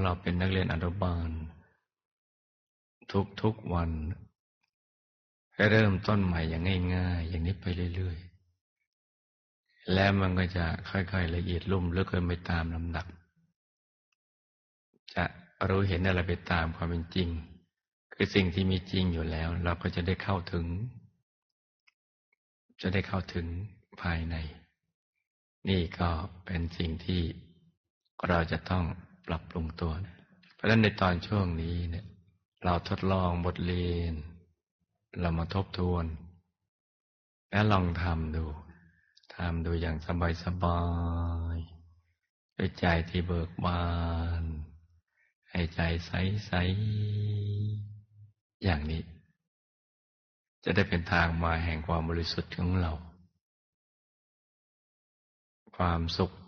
เราเป็นนักเรียนอนุบาลทุกวันให้เริ่มต้นใหม่อย่างง่ายๆอย่างนี้ไปเรื่อยๆแล้วมันก็จะค่อยๆละเอียดลุ่มลึกขึ้นไปตามลำดับจะรู้เห็นอะไรไปตามความเป็นจริงคือสิ่งที่มีจริงอยู่แล้วเราก็จะได้เข้าถึงภายในนี่ก็เป็นสิ่งที่เราจะต้องปรับปรุงตัวเพราะฉะนั้นในตอนช่วงนี้เนี่ยเราทดลองบทเรียนเรามาทบทวนและลองทำดูอย่างสบายๆด้วยใจที่เบิกบานให้ใจใสๆอย่างนี้จะได้เป็นทางมาแห่งความบริสุทธิ์ของเราความสุข